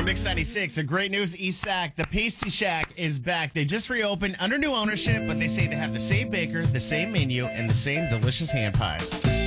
Mix 96, a great news, East Sac. The Pastry Shack is back. They just reopened under new ownership, but they say they have the same baker, the same menu, and the same delicious hand pies.